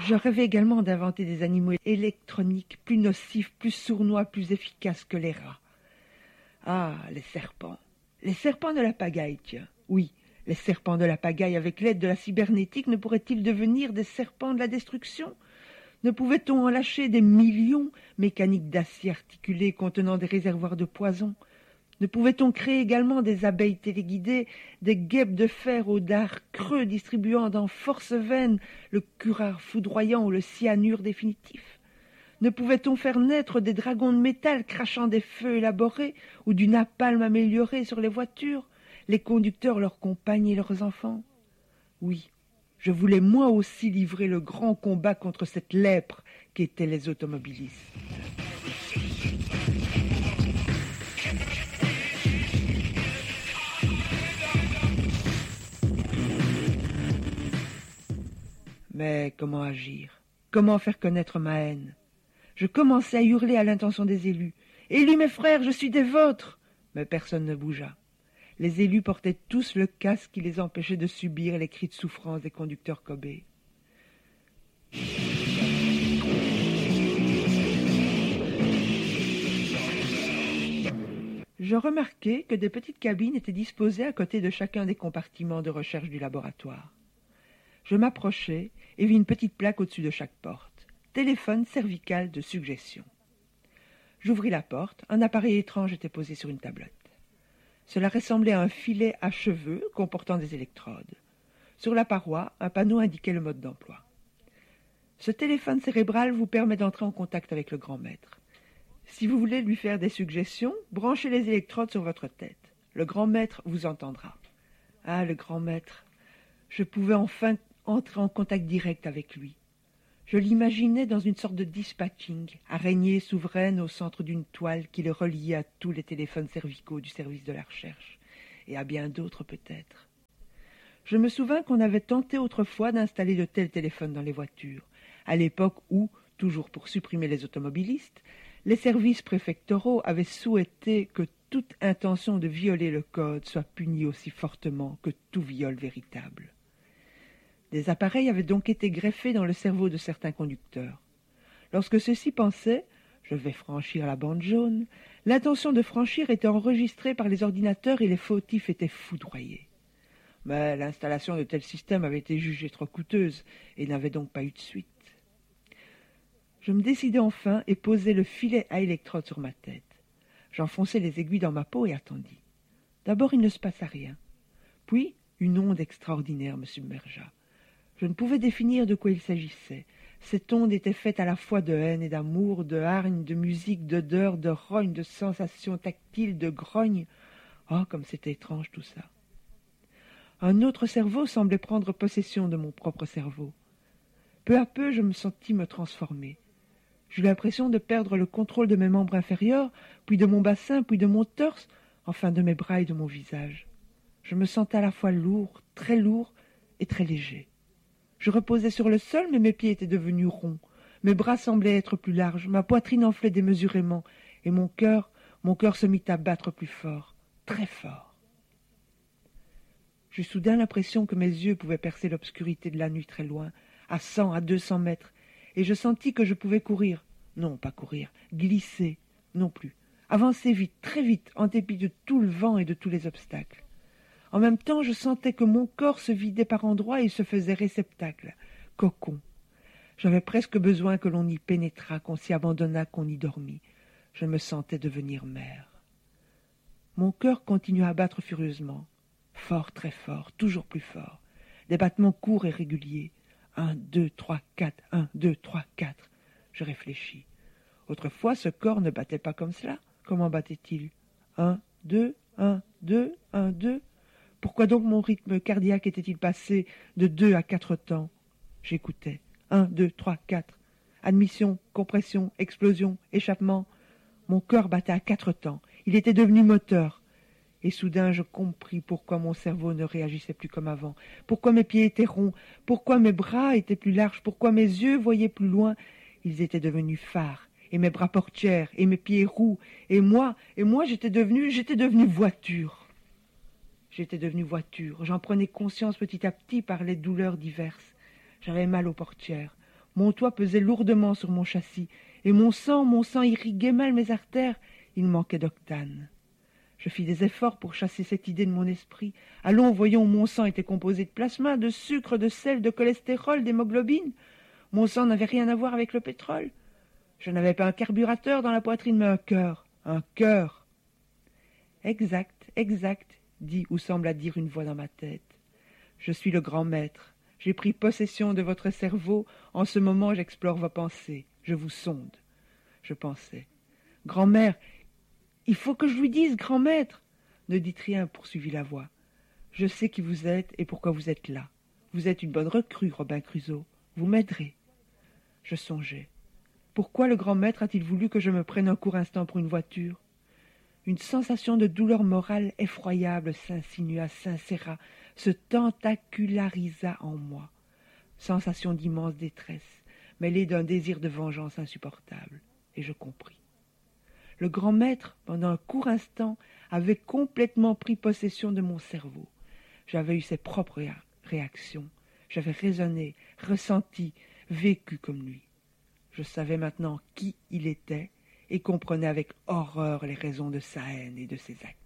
Je rêvais également d'inventer des animaux électroniques plus nocifs, plus sournois, plus efficaces que les rats. Ah, les serpents. Les serpents de la pagaille, tiens. Oui, les serpents de la pagaille, avec l'aide de la cybernétique, ne pourraient-ils devenir des serpents de la destruction? Ne pouvait-on en lâcher des millions, mécaniques d'acier articulées contenant des réservoirs de poison? Ne pouvait-on créer également des abeilles téléguidées, des guêpes de fer aux dards creux distribuant dans force veine le curare foudroyant ou le cyanure définitif? Ne pouvait-on faire naître des dragons de métal crachant des feux élaborés ou du napalm amélioré sur les voitures, les conducteurs, leurs compagnes et leurs enfants? Oui, je voulais moi aussi livrer le grand combat contre cette lèpre qu'étaient les automobilistes. Mais comment agir? Comment faire connaître ma haine? Je commençais à hurler à l'intention des élus. « Élus, mes frères, je suis des vôtres !» Mais personne ne bougea. Les élus portaient tous le casque qui les empêchait de subir les cris de souffrance des conducteurs Kobe. Je remarquai que des petites cabines étaient disposées à côté de chacun des compartiments de recherche du laboratoire. Je m'approchai et vis une petite plaque au-dessus de chaque porte. Téléphone cervical de suggestion. J'ouvris la porte, un appareil étrange était posé sur une tablette. Cela ressemblait à un filet à cheveux comportant des électrodes. Sur la paroi, un panneau indiquait le mode d'emploi. Ce téléphone cérébral vous permet d'entrer en contact avec le grand maître. Si vous voulez lui faire des suggestions, branchez les électrodes sur votre tête. Le grand maître vous entendra. Ah, le grand maître! Je pouvais enfin entrer en contact direct avec lui. Je l'imaginais dans une sorte de dispatching, araignée souveraine au centre d'une toile qui le reliait à tous les téléphones cervicaux du service de la recherche, et à bien d'autres peut-être. Je me souvins qu'on avait tenté autrefois d'installer de tels téléphones dans les voitures, à l'époque où, toujours pour supprimer les automobilistes, les services préfectoraux avaient souhaité que toute intention de violer le code soit punie aussi fortement que tout viol véritable. Des appareils avaient donc été greffés dans le cerveau de certains conducteurs. Lorsque ceux-ci pensaient « je vais franchir la bande jaune », l'intention de franchir était enregistrée par les ordinateurs et les fautifs étaient foudroyés. Mais l'installation de tels systèmes avait été jugée trop coûteuse et n'avait donc pas eu de suite. Je me décidai enfin et posai le filet à électrode sur ma tête. J'enfonçai les aiguilles dans ma peau et attendis. D'abord, il ne se passa rien. Puis, une onde extraordinaire me submergea. Je ne pouvais définir de quoi il s'agissait. Cette onde était faite à la fois de haine et d'amour, de hargne, de musique, d'odeur, de rogne, de sensations tactiles, de grogne. Oh, comme c'était étrange tout ça. Un autre cerveau semblait prendre possession de mon propre cerveau. Peu à peu, je me sentis me transformer. J'eus l'impression de perdre le contrôle de mes membres inférieurs, puis de mon bassin, puis de mon torse, enfin de mes bras et de mon visage. Je me sentais à la fois lourd et très léger. Je reposais sur le sol, mais mes pieds étaient devenus ronds. Mes bras semblaient être plus larges, ma poitrine enflait démesurément, et mon cœur se mit à battre plus fort, très fort. J'eus soudain l'impression que mes yeux pouvaient percer l'obscurité de la nuit très loin, à 100, à 200 mètres, et je sentis que je pouvais courir. Non, pas courir, glisser, non plus. Avancer vite, très vite, en dépit de tout le vent et de tous les obstacles. En même temps, je sentais que mon corps se vidait par endroits et se faisait réceptacle, cocon. J'avais presque besoin que l'on y pénétrât, qu'on s'y abandonnât, qu'on y dormît. Je me sentais devenir mère. Mon cœur continua à battre furieusement, fort, très fort, toujours plus fort. Des battements courts et réguliers. 1, 2, 3, 4, 1, 2, 3, 4. Je réfléchis. Autrefois, ce corps ne battait pas comme cela. Comment battait-il? 1, 2, 1, 2, 1, 2. Pourquoi donc mon rythme cardiaque était-il passé de 2 à 4 temps? J'écoutais. 1, 2, 3, 4. Admission, compression, explosion, échappement. Mon cœur battait à 4 temps. Il était devenu moteur. Et soudain, je compris pourquoi mon cerveau ne réagissait plus comme avant, pourquoi mes pieds étaient ronds, pourquoi mes bras étaient plus larges, pourquoi mes yeux voyaient plus loin. Ils étaient devenus phares, et mes bras portières, et mes pieds roues, et moi, j'étais devenu voiture. J'étais devenue voiture. J'en prenais conscience petit à petit par les douleurs diverses. J'avais mal aux portières. Mon toit pesait lourdement sur mon châssis, et mon sang irriguait mal mes artères. Il manquait d'octane. Je fis des efforts pour chasser cette idée de mon esprit. Allons, voyons, mon sang était composé de plasma, de sucre, de sel, de cholestérol, d'hémoglobine. Mon sang n'avait rien à voir avec le pétrole. Je n'avais pas un carburateur dans la poitrine, mais un cœur. Un cœur. Exact, exact, dit ou sembla dire une voix dans ma tête. Je suis le grand maître. J'ai pris possession de votre cerveau. En ce moment, j'explore vos pensées. Je vous sonde. Je pensais. Grand-mère, il faut que je lui dise, grand maître. Ne dites rien, poursuivit la voix. Je sais qui vous êtes et pourquoi vous êtes là. Vous êtes une bonne recrue, Robin Crusoe. Vous m'aiderez. Je songeais. Pourquoi le grand maître a-t-il voulu que je me prenne un court instant pour une voiture? Une sensation de douleur morale effroyable s'insinua, s'inséra, se tentacularisa en moi. Sensation d'immense détresse, mêlée d'un désir de vengeance insupportable. Et je compris. Le grand maître, pendant un court instant, avait complètement pris possession de mon cerveau. J'avais eu ses propres réactions. J'avais raisonné, ressenti, vécu comme lui. Je savais maintenant qui il était et comprenais avec horreur les raisons de sa haine et de ses actes.